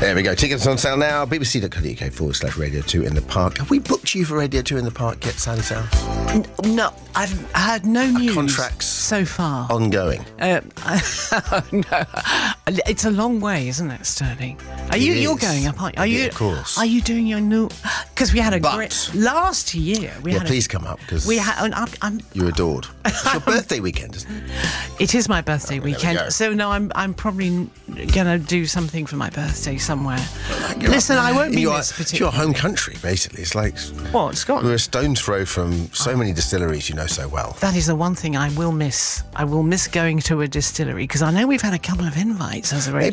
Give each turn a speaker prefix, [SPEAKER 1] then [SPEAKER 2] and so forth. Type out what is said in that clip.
[SPEAKER 1] There we go. Tickets on sale now. bbc.co.uk/Radio 2 in the Park. Have we booked you for Radio 2 in the Park yet, Sally South?
[SPEAKER 2] No, I've heard no news.
[SPEAKER 1] Contracts
[SPEAKER 2] so far.
[SPEAKER 1] Ongoing.
[SPEAKER 2] No, it's a long way, isn't it, Sterling? You're going up, aren't you?
[SPEAKER 1] Yeah, of course.
[SPEAKER 2] Are you doing your new? Because we had a great last year.
[SPEAKER 1] Please come up because you're adored. It's your birthday weekend, isn't it?
[SPEAKER 2] It is my birthday weekend.
[SPEAKER 1] go.
[SPEAKER 2] So no, I'm probably gonna do something for my birthday somewhere. Listen, I won't be this
[SPEAKER 1] It's your home country, basically. It's like
[SPEAKER 2] Scotland.
[SPEAKER 1] we're a stone's throw from so many distilleries you know so well.
[SPEAKER 2] That is the one thing I will miss. I will miss going to a distillery because I know we've had a couple of invites as a radio.